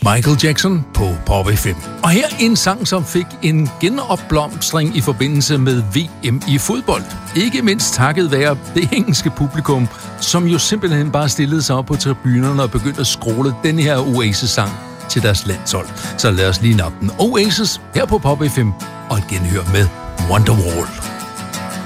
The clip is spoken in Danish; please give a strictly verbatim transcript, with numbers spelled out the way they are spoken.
Michael Jackson på Pop F M. Og her en sang, som fik en genopblomstring i forbindelse med V M i fodbold. Ikke mindst takket være det engelske publikum, som jo simpelthen bare stillede sig op på tribunerne og begyndte at scrolle den her Oasis-sang til deres landshold. Så lad os lige nappe den. Oasis her på Pop F M og et genhør med Wonderwall.